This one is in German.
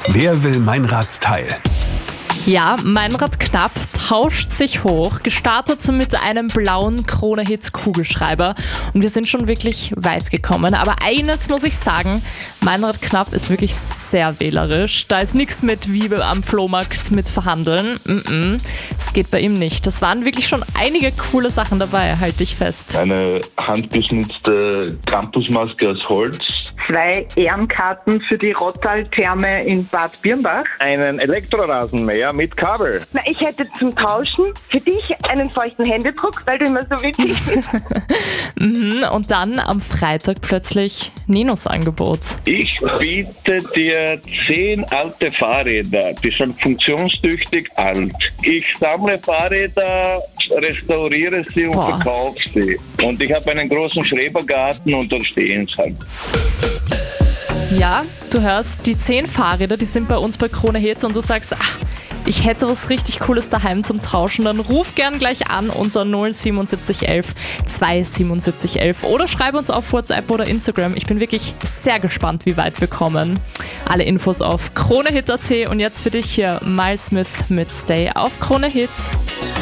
Wer will Meinradsteil? Ja, Meinrad Knapp tauscht sich hoch, gestartet mit einem blauen Krone-Hit Kugelschreiber und wir sind schon wirklich weit gekommen. Aber eines muss ich sagen, Meinrad Knapp ist wirklich sehr wählerisch. Da ist nichts mit wie am Flohmarkt mit Verhandeln. Es geht bei ihm nicht. Das waren wirklich schon einige coole Sachen dabei, halte ich fest. Eine handgeschnitzte Campusmaske aus Holz. 2 Ehrenkarten für die Rottal-Therme in Bad Birnbach. Einen Elektrorasenmäher mit Kabel. Na, ich hätte zum Tauschen für dich einen feuchten Händedruck, weil du immer so witzig bist. Und dann am Freitag plötzlich Ninos Angebot. Ich biete dir 10 alte Fahrräder, die sind funktionstüchtig alt. Ich sammle Fahrräder, restauriere sie und verkaufe sie. Und ich habe einen großen Schrebergarten und dort stehen sie halt. Ja, du hörst, die 10 Fahrräder, die sind bei uns bei Krone Hit und du sagst, ich hätte was richtig Cooles daheim zum Tauschen, dann ruf gern gleich an unter 07711 27711 oder schreib uns auf WhatsApp oder Instagram. Ich bin wirklich sehr gespannt, wie weit wir kommen. Alle Infos auf kronehit.at und jetzt für dich hier Miles Smith mit Stay auf Krone Hit.